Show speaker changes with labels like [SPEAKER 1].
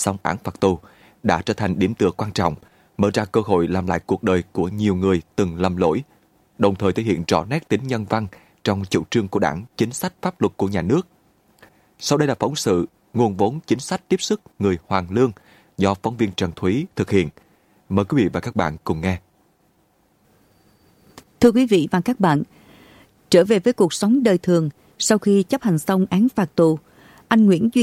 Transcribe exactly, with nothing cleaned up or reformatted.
[SPEAKER 1] xong án phạt tù đã trở thành điểm tựa quan trọng, mở ra cơ hội làm lại cuộc đời của nhiều người từng lầm lỗi, đồng thời thể hiện rõ nét tính nhân văn trong chủ trương của Đảng, chính sách pháp luật của nhà nước. Sau đây là phóng sự Nguồn vốn chính sách tiếp sức người hoàn lương do phóng viên Trần Thúy thực hiện. Mời quý vị và các bạn cùng nghe.
[SPEAKER 2] Thưa quý vị và các bạn, trở về với cuộc sống đời thường sau khi chấp hành xong án phạt tù, anh Nguyễn Duy